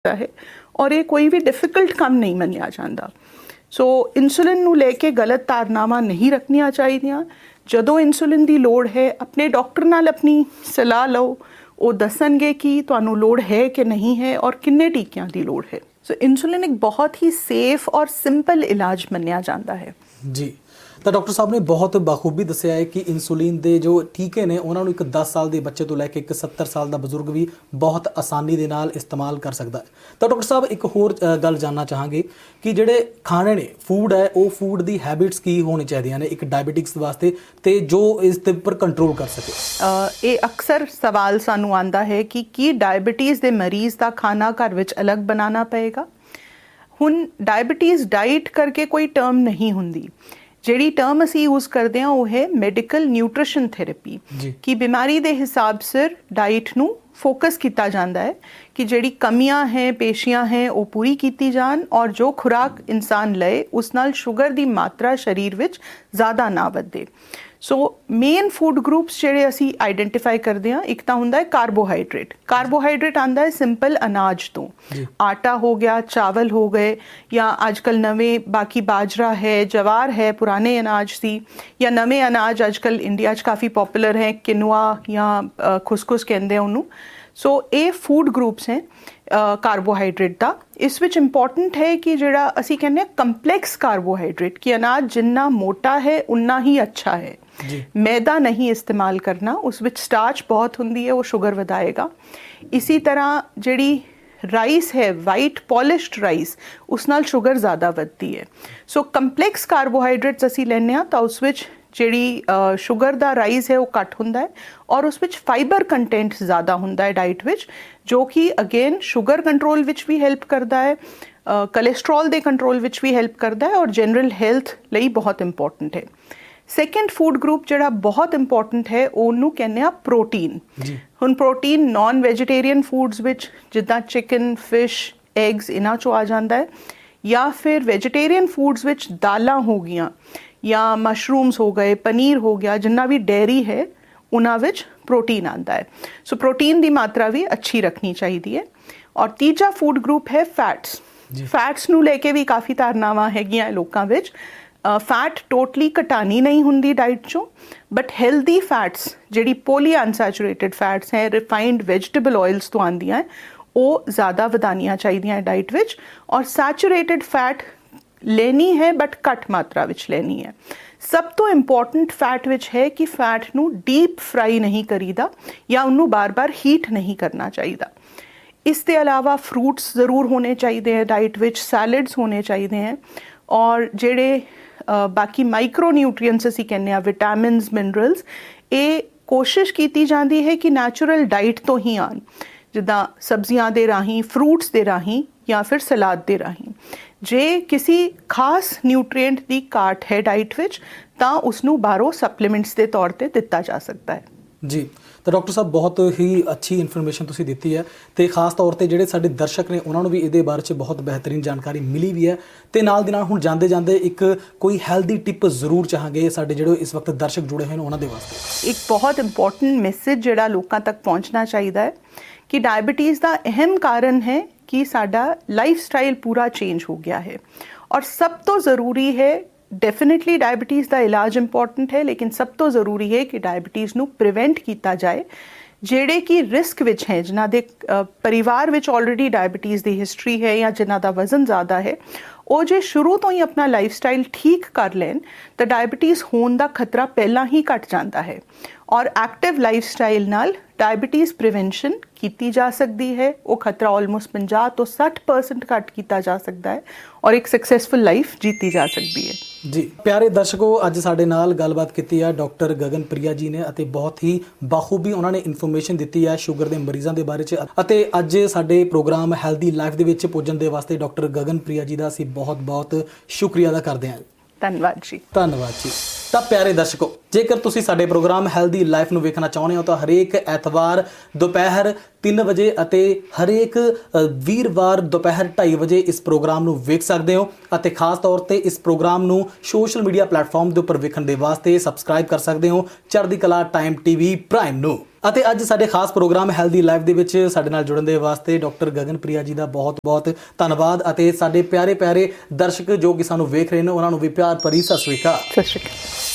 है और ये कोई भी डिफिकल्ट काम नहीं मन्निया जाता। सो इंसुलिन ਨੂੰ ਲੈ ਕੇ ਗਲਤ ਧਾਰਨਾਵਾਂ ਨਹੀਂ ਰੱਖਣੀਆਂ ਚਾਹੀਦੀਆਂ। ਜਦੋਂ ਇੰਸੂਲਿਨ ਦੀ ਲੋੜ ਹੈ ਆਪਣੇ ਡਾਕਟਰ ਨਾਲ ਆਪਣੀ ਸਲਾਹ ਲਓ, ਉਹ ਦੱਸਣਗੇ ਕਿ ਤੁਹਾਨੂੰ ਲੋੜ ਹੈ ਕਿ ਨਹੀਂ ਹੈ ਔਰ ਕਿੰਨੇ ਟੀਕਿਆਂ ਦੀ ਲੋੜ ਹੈ। ਸੋ ਇੰਸੂਲਿਨ ਇੱਕ ਬਹੁਤ ਹੀ ਸੇਫ ਔਰ ਸਿੰਪਲ ਇਲਾਜ ਮੰਨਿਆ ਜਾਂਦਾ ਹੈ। ਜੀ ਤਾਂ ਡਾਕਟਰ ਸਾਹਿਬ ਨੇ ਬਹੁਤ ਬਾਖੂਬੀ ਦੱਸਿਆ ਹੈ ਕਿ ਇਨਸੂਲਿਨ ਦੇ ਜੋ ਟੀਕੇ ਨੇ ਉਹਨਾਂ ਨੂੰ ਇੱਕ 10 ਸਾਲ ਦੇ ਬੱਚੇ ਤੋਂ ਲੈ ਕੇ ਇੱਕ 70 ਸਾਲ ਦਾ ਬਜ਼ੁਰਗ ਵੀ ਬਹੁਤ ਆਸਾਨੀ ਦੇ ਨਾਲ ਇਸਤੇਮਾਲ ਕਰ ਸਕਦਾ ਹੈ। ਤਾਂ ਡਾਕਟਰ ਸਾਹਿਬ ਇੱਕ ਹੋਰ ਗੱਲ ਜਾਣਨਾ ਚਾਹਾਂਗੇ ਕਿ ਜਿਹੜੇ ਖਾਣੇ ਨੇ ਫੂਡ ਹੈ ਉਹ ਫੂਡ ਦੀ ਹੈਬਿਟਸ ਕੀ ਹੋਣੀ ਚਾਹੀਦੀਆਂ ਨੇ ਇੱਕ ਡਾਇਬੀਟਿਕਸ ਵਾਸਤੇ ਤੇ ਜੋ ਇਸ ਦੇ ਉੱਪਰ ਕੰਟਰੋਲ ਕਰ ਸਕੇ। ਇਹ ਅਕਸਰ ਸਵਾਲ ਸਾਨੂੰ ਆਉਂਦਾ ਹੈ ਕਿ ਕੀ ਡਾਇਬੀਟੀਜ਼ ਦੇ ਮਰੀਜ਼ ਦਾ ਖਾਣਾ ਘਰ ਵਿੱਚ ਅਲੱਗ ਬਣਾਉਣਾ ਪਏਗਾ। ਹੁਣ ਡਾਇਬੀਟੀਜ਼ ਡਾਈਟ ਕਰਕੇ ਕੋਈ ਟਰਮ ਨਹੀਂ ਹੁੰਦੀ। ਜਿਹੜੀ ਟਰਮ ਅਸੀਂ ਯੂਜ਼ ਕਰਦੇ ਹਾਂ ਉਹ ਹੈ ਮੈਡੀਕਲ ਨਿਊਟ੍ਰੀਸ਼ਨ ਥੈਰੇਪੀ ਕਿ ਬਿਮਾਰੀ ਦੇ ਹਿਸਾਬ ਸਿਰ ਡਾਈਟ ਨੂੰ ਫੋਕਸ ਕੀਤਾ ਜਾਂਦਾ ਹੈ ਕਿ ਜਿਹੜੀ ਕਮੀਆਂ ਹੈ ਪੇਸ਼ੀਆਂ ਹੈ ਉਹ ਪੂਰੀ ਕੀਤੀ ਜਾਣ ਔਰ ਜੋ ਖੁਰਾਕ ਇਨਸਾਨ ਲਏ ਉਸ ਨਾਲ ਸ਼ੂਗਰ ਦੀ ਮਾਤਰਾ ਸਰੀਰ ਵਿੱਚ ਜ਼ਿਆਦਾ ਨਾ ਵਧੇ। ਸੋ ਮੇਨ ਫੂਡ ਗਰੁੱਪਸ ਜਿਹੜੇ ਅਸੀਂ ਆਈਡੈਂਟੀਫਾਈ ਕਰਦੇ ਹਾਂ, ਇੱਕ ਤਾਂ ਹੁੰਦਾ ਹੈ ਕਾਰਬੋਹਾਈਡਰੇਟ ਆਉਂਦਾ ਹੈ ਸਿੰਪਲ ਅਨਾਜ ਤੋਂ, ਆਟਾ ਹੋ ਗਿਆ, ਚਾਵਲ ਹੋ ਗਏ ਜਾਂ ਅੱਜ ਕੱਲ੍ਹ ਨਵੇਂ ਬਾਕੀ ਬਾਜਰਾ ਹੈ, ਜਵਾਰ ਹੈ, ਪੁਰਾਣੇ ਅਨਾਜ ਸੀ ਜਾਂ ਨਵੇਂ ਅਨਾਜ ਅੱਜ ਕੱਲ੍ਹ ਇੰਡੀਆ 'ਚ ਕਾਫੀ ਪੋਪੂਲਰ ਹੈ ਕਿਨੂਆ ਜਾਂ ਖੁਸਖੁਸ ਕਹਿੰਦੇ ਉਹਨੂੰ। ਸੋ ਇਹ ਫੂਡ ਗਰੁੱਪਸ ਹੈ ਕਾਰਬੋਹਾਈਡਰੇਟ ਦਾ। ਇਸ ਵਿੱਚ ਇੰਪੋਰਟੈਂਟ ਹੈ ਕਿ ਜਿਹੜਾ ਅਸੀਂ ਕਹਿੰਦੇ ਹਾਂ ਕੰਪਲੈਕਸ ਕਾਰਬੋਹਾਈਡਰੇਟ ਕਿ ਅਨਾਜ ਜਿੰਨਾ ਮੋਟਾ ਹੈ ਉਨਾ ਹੀ ਅੱਛਾ ਹੈ। ਮੈਦਾ ਨਹੀਂ ਇਸਤੇਮਾਲ ਕਰਨਾ, ਉਸ ਵਿੱਚ ਸਟਾਰਚ ਬਹੁਤ ਹੁੰਦੀ ਹੈ, ਉਹ ਸ਼ੂਗਰ ਵਧਾਏਗਾ। ਇਸੀ ਤਰ੍ਹਾਂ ਜਿਹੜੀ ਰਾਈਸ ਹੈ ਵਾਈਟ ਪੋਲਿਸ਼ਡ ਰਾਈਸ, ਉਸ ਨਾਲ ਸ਼ੂਗਰ ਜ਼ਿਆਦਾ ਵੱਧਦੀ ਹੈ। ਸੋ ਕੰਪਲੈਕਸ ਕਾਰਬੋਹਾਈਡਰੇਟਸ ਅਸੀਂ ਲੈਂਦੇ ਹਾਂ ਤਾਂ ਉਸ ਵਿੱਚ ਜਿਹੜੀ ਸ਼ੂਗਰ ਦਾ ਰਾਈਸ ਹੈ ਉਹ ਘੱਟ ਹੁੰਦਾ ਹੈ ਔਰ ਉਸ ਵਿੱਚ ਫਾਈਬਰ ਕੰਟੈਂਟ ਜ਼ਿਆਦਾ ਹੁੰਦਾ ਹੈ ਡਾਈਟ ਵਿੱਚ, ਜੋ ਕਿ ਅਗੇਨ ਸ਼ੂਗਰ ਕੰਟਰੋਲ ਵਿੱਚ ਵੀ ਹੈਲਪ ਕਰਦਾ ਹੈ, ਕੋਲੇਸਟਰੋਲ ਦੇ ਕੰਟਰੋਲ ਵਿੱਚ ਵੀ ਹੈਲਪ ਕਰਦਾ ਹੈ ਔਰ ਜਨਰਲ ਹੈਲਥ ਲਈ ਬਹੁਤ ਇੰਪੋਰਟੈਂਟ ਹੈ। ਸੈਕੰਡ ਫੂਡ ਗਰੁੱਪ ਜਿਹੜਾ ਬਹੁਤ ਇੰਪੋਰਟੈਂਟ ਹੈ ਉਹਨੂੰ ਕਹਿੰਦੇ ਆ ਪ੍ਰੋਟੀਨ। ਹੁਣ ਪ੍ਰੋਟੀਨ ਨਾਨ ਵੈਜੀਟੇਰੀਅਨ ਫੂਡਸ ਵਿੱਚ ਜਿੱਦਾਂ ਚਿਕਨ, ਫਿਸ਼, ਐਗਸ ਇਹਨਾਂ 'ਚੋਂ ਆ ਜਾਂਦਾ ਹੈ ਜਾਂ ਫਿਰ ਵੈਜੀਟੇਰੀਅਨ ਫੂਡਸ ਵਿੱਚ ਦਾਲਾਂ ਹੋ ਗਈਆਂ ਜਾਂ ਮਸ਼ਰੂਮਸ ਹੋ ਗਏ, ਪਨੀਰ ਹੋ ਗਿਆ, ਜਿੰਨਾ ਵੀ ਡੇਅਰੀ ਹੈ ਉਹਨਾਂ ਵਿੱਚ ਪ੍ਰੋਟੀਨ ਆਉਂਦਾ ਹੈ। ਸੋ ਪ੍ਰੋਟੀਨ ਦੀ ਮਾਤਰਾ ਵੀ ਅੱਛੀ ਰੱਖਣੀ ਚਾਹੀਦੀ ਹੈ। ਔਰ ਤੀਜਾ ਫੂਡ ਗਰੁੱਪ ਹੈ ਫੈਟਸ ਨੂੰ ਲੈ ਕੇ ਵੀ ਕਾਫੀ ਧਾਰਨਾਵਾਂ ਹੈਗੀਆਂ ਲੋਕਾਂ ਵਿੱਚ। ਫੈਟ ਟੋਟਲੀ ਘਟਾਣੀ ਨਹੀਂ ਹੁੰਦੀ ਡਾਈਟ 'ਚੋਂ, ਬਟ ਹੈਲਦੀ ਫੈਟਸ ਜਿਹੜੀ ਪੋਲੀ ਅਨਸੈਚੂਰੇਟਡ ਫੈਟਸ ਹੈ, ਰਿਫਾਈਨਡ ਵੈਜੀਟੇਬਲ ਆਇਲਸ ਤੋਂ ਆਉਂਦੀਆਂ ਹੈ, ਉਹ ਜ਼ਿਆਦਾ ਵਧਾਉਣੀਆਂ ਚਾਹੀਦੀਆਂ ਡਾਈਟ ਵਿੱਚ। ਔਰ ਸੈਚੂਰੇਟਡ ਫੈਟ ਲੈਣੀ ਹੈ ਬਟ ਘੱਟ ਮਾਤਰਾ ਵਿੱਚ ਲੈਣੀ ਹੈ। ਸਭ ਤੋਂ ਇੰਪੋਰਟੈਂਟ ਫੈਟ ਵਿੱਚ ਹੈ ਕਿ ਫੈਟ ਨੂੰ ਡੀਪ ਫਰਾਈ ਨਹੀਂ ਕਰੀਦਾ ਜਾਂ ਉਹਨੂੰ ਬਾਰ-ਬਾਰ ਹੀਟ ਨਹੀਂ ਕਰਨਾ ਚਾਹੀਦਾ। ਇਸ ਦੇ ਇਲਾਵਾ ਫਰੂਟਸ ਜ਼ਰੂਰ ਹੋਣੇ ਚਾਹੀਦੇ ਹੈ ਡਾਈਟ ਵਿੱਚ, ਸੈਲਡਸ ਹੋਣੇ ਚਾਹੀਦੇ ਹੈ ਔਰ ਜਿਹੜੇ ਬਾਕੀ ਮਾਈਕਰੋ ਨਿਊਟਰੀਐਂਟਸ ਅਸੀਂ ਕਹਿੰਦੇ ਹਾਂ, ਵਿਟਾਮਿਨਸ, ਮਿਨਰਲਸ, ਇਹ ਕੋਸ਼ਿਸ਼ ਕੀਤੀ ਜਾਂਦੀ ਹੈ ਕਿ ਨੈਚੁਰਲ ਡਾਈਟ ਤੋਂ ਹੀ ਆਉਣ, ਜਿੱਦਾਂ ਸਬਜ਼ੀਆਂ ਦੇ ਰਾਹੀਂ, ਫਰੂਟਸ ਦੇ ਰਾਹੀਂ ਜਾਂ ਫਿਰ ਸਲਾਦ ਦੇ ਰਾਹੀਂ। ਜੇ ਕਿਸੇ ਖਾਸ ਨਿਊਟਰੀਐਂਟ ਦੀ ਘਾਟ ਹੈ ਡਾਈਟ ਵਿੱਚ ਤਾਂ ਉਸਨੂੰ ਬਾਹਰੋਂ ਸਪਲੀਮੈਂਟਸ ਦੇ ਤੌਰ 'ਤੇ ਦਿੱਤਾ ਜਾ ਸਕਦਾ ਹੈ। ਜੀ ਤਾਂ ਡਾਕਟਰ ਸਾਹਿਬ ਬਹੁਤ ਹੀ ਅੱਛੀ ਇਨਫੋਰਮੇਸ਼ਨ ਤੁਸੀਂ ਦਿੱਤੀ ਹੈ ਅਤੇ ਖਾਸ ਤੌਰ 'ਤੇ ਜਿਹੜੇ ਸਾਡੇ ਦਰਸ਼ਕ ਨੇ ਉਹਨਾਂ ਨੂੰ ਵੀ ਇਹਦੇ ਬਾਰੇ 'ਚ ਬਹੁਤ ਬਿਹਤਰੀਨ ਜਾਣਕਾਰੀ ਮਿਲੀ ਵੀ ਹੈ। ਅਤੇ ਨਾਲ ਦੀ ਨਾਲ ਹੁਣ ਜਾਂਦੇ ਜਾਂਦੇ ਇੱਕ ਕੋਈ ਹੈਲਦੀ ਟਿਪ ਜ਼ਰੂਰ ਚਾਹਾਂਗੇ ਸਾਡੇ ਜਿਹੜੇ ਇਸ ਵਕਤ ਦਰਸ਼ਕ ਜੁੜੇ ਹੋਏ ਨੇ ਉਹਨਾਂ ਦੇ ਵਾਸਤੇ। ਇੱਕ ਬਹੁਤ ਇੰਪੋਰਟੈਂਟ ਮੈਸੇਜ ਜਿਹੜਾ ਲੋਕਾਂ ਤੱਕ ਪਹੁੰਚਣਾ ਚਾਹੀਦਾ ਹੈ ਕਿ ਡਾਇਬੀਟੀਜ਼ ਦਾ ਅਹਿਮ ਕਾਰਨ ਹੈ ਕਿ ਸਾਡਾ ਲਾਈਫ ਸਟਾਈਲ ਪੂਰਾ ਚੇਂਜ ਹੋ ਗਿਆ ਹੈ ਔਰ ਸਭ ਤੋਂ ਜ਼ਰੂਰੀ ਹੈ, ਡੈਫੀਨੇਟਲੀ ਡਾਇਬੀਟੀਜ਼ ਦਾ ਇਲਾਜ ਇੰਪੋਰਟੈਂਟ ਹੈ ਲੇਕਿਨ ਸਭ ਤੋਂ ਜ਼ਰੂਰੀ ਹੈ ਕਿ ਡਾਇਬੀਟੀਜ਼ ਨੂੰ ਪ੍ਰੀਵੈਂਟ ਕੀਤਾ ਜਾਏ। ਜਿਹੜੇ ਕਿ ਰਿਸਕ ਵਿੱਚ ਹੈ, ਜਿਨ੍ਹਾਂ ਦੇ ਪਰਿਵਾਰ ਵਿੱਚ ਆਲਰੇਡੀ ਡਾਇਬੀਟੀਜ਼ ਦੀ ਹਿਸਟਰੀ ਹੈ ਜਾਂ ਜਿਨ੍ਹਾਂ ਦਾ ਵਜ਼ਨ ਜ਼ਿਆਦਾ ਹੈ, ਉਹ ਜੇ ਸ਼ੁਰੂ ਤੋਂ ਹੀ ਆਪਣਾ ਲਾਈਫ ਸਟਾਈਲ ਠੀਕ ਕਰ ਲੈਣ ਤਾਂ ਡਾਇਬੀਟੀਜ਼ ਹੋਣ ਦਾ ਖਤਰਾ ਪਹਿਲਾਂ ਹੀ ਘਟ ਜਾਂਦਾ ਹੈ ਔਰ ਐਕਟਿਵ ਲਾਈਫ ਸਟਾਈਲ ਨਾਲ ਡਾਇਬੀਟੀਜ਼ ਪ੍ਰੀਵੈਂਸ਼ਨ ਕੀਤੀ ਜਾ ਸਕਦੀ ਹੈ। ਉਹ ਖਤਰਾ ਆਲਮੋਸਟ 50 ਤੋਂ 60% ਘੱਟ ਕੀਤਾ ਜਾ ਸਕਦਾ ਹੈ ਔਰ ਇੱਕ ਸਕਸੈਸਫੁਲ ਲਾਈਫ ਜੀਤੀ ਜਾ ਸਕਦੀ ਹੈ। ਜੀ ਪਿਆਰੇ ਦਰਸ਼ਕੋ, ਅੱਜ ਸਾਡੇ ਨਾਲ ਗੱਲਬਾਤ ਕੀਤੀ ਹੈ ਡਾਕਟਰ ਗਗਨਪ੍ਰਿਆ ਜੀ ਨੇ ਅਤੇ ਬਹੁਤ ਹੀ ਬਾਖੂਬੀ ਉਹਨਾਂ ਨੇ ਇਨਫੋਰਮੇਸ਼ਨ ਦਿੱਤੀ ਹੈ ਸ਼ੂਗਰ ਦੇ ਮਰੀਜ਼ਾਂ ਦੇ ਬਾਰੇ 'ਚ। ਅਤੇ ਅੱਜ ਸਾਡੇ ਪ੍ਰੋਗਰਾਮ ਹੈਲਦੀ ਲਾਈਫ ਦੇ ਵਿੱਚ ਪੁੱਜਣ ਦੇ ਵਾਸਤੇ ਡਾਕਟਰ ਗਗਨਪ੍ਰਿਆ ਜੀ ਦਾ ਅਸੀਂ ਬਹੁਤ ਸ਼ੁਕਰੀਆ ਅਦਾ ਕਰਦੇ ਹਾਂ। ਧੰਨਵਾਦ ਜੀ। ਧੰਨਵਾਦ ਜੀ। ਤਾਂ ਪਿਆਰੇ ਦਰਸ਼ਕੋ, ਜੇਕਰ ਤੁਸੀਂ ਸਾਡੇ ਪ੍ਰੋਗਰਾਮ ਹੈਲਦੀ ਲਾਈਫ ਨੂੰ ਵੇਖਣਾ ਚਾਹੁੰਦੇ ਹੋ ਤਾਂ ਹਰੇਕ ਐਤਵਾਰ ਦੁਪਹਿਰ 3 ਵਜੇ ਅਤੇ ਹਰੇਕ ਵੀਰਵਾਰ ਦੁਪਹਿਰ 2:30 ਵਜੇ ਇਸ ਪ੍ਰੋਗਰਾਮ ਨੂੰ ਵੇਖ ਸਕਦੇ ਹੋ ਅਤੇ ਖਾਸ ਤੌਰ ਤੇ ਇਸ ਪ੍ਰੋਗਰਾਮ ਨੂੰ ਸੋਸ਼ਲ ਮੀਡੀਆ ਪਲੇਟਫਾਰਮ ਦੇ ਉੱਪਰ ਵੇਖਣ ਦੇ ਵਾਸਤੇ ਸਬਸਕ੍ਰਾਈਬ ਕਰ ਸਕਦੇ ਹੋ ਚੜ੍ਹਦੀ ਕਲਾ ਟਾਈਮ ਟੀਵੀ ਪ੍ਰਾਈਮ ਨੂੰ। ਅਤੇ ਅੱਜ ਸਾਡੇ ਖਾਸ ਪ੍ਰੋਗਰਾਮ ਹੈਲਦੀ ਲਾਈਫ ਦੇ ਵਿੱਚ ਸਾਡੇ ਨਾਲ ਜੁੜਨ ਦੇ ਵਾਸਤੇ ਡਾਕਟਰ ਗਗਨਪ੍ਰਿਆ ਜੀ ਦਾ ਬਹੁਤ-ਬਹੁਤ ਧੰਨਵਾਦ ਅਤੇ ਸਾਡੇ ਪਿਆਰੇ ਦਰਸ਼ਕ ਜੋ ਕਿ ਸਾਨੂੰ ਵੇਖ ਰਹੇ ਨੇ ਉਹਨਾਂ ਨੂੰ ਵੀ ਪਿਆਰ ਭਰੀ ਸਤਿ ਸ਼੍ਰੀ ਅਕਾਲ। ਸਤਿ ਸ਼੍ਰੀ ਅਕਾਲ।